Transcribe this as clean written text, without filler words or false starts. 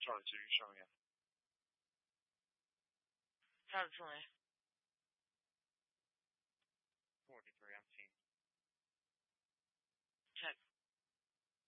跳到监狱上面。 跳得出没？